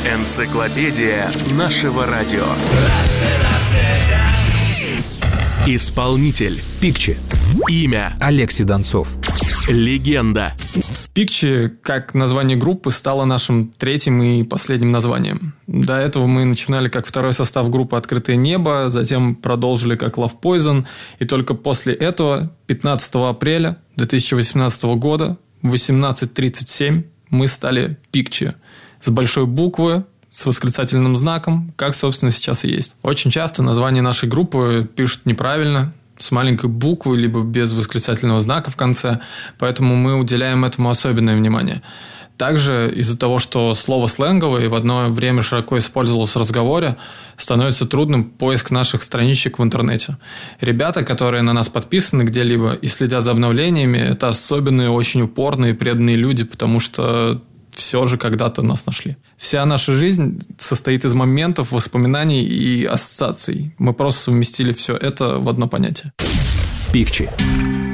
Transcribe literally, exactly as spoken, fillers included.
Энциклопедия нашего радио. Исполнитель Пикчи. Имя Алексей Донцов. Легенда. Пикчи, как название группы, стало нашим третьим и последним названием. До этого мы начинали как второй состав группы «Открытое небо», затем продолжили как Love Poison, и только после этого, пятнадцатого апреля две тысячи восемнадцатого года, в восемнадцать тридцать семь, мы стали Пикчи. С большой буквы, с восклицательным знаком, как, собственно, сейчас и есть. Очень часто название нашей группы пишут неправильно, с маленькой буквы, либо без восклицательного знака в конце, поэтому мы уделяем этому особенное внимание. Также из-за того, что слово сленговое и в одно время широко использовалось в разговоре, становится трудным поиск наших страничек в интернете. Ребята, которые на нас подписаны где-либо и следят за обновлениями, это особенные, очень упорные, преданные люди, потому что все же когда-то нас нашли. Вся наша жизнь состоит из моментов, воспоминаний и ассоциаций. Мы просто совместили все это в одно понятие. Пикчи.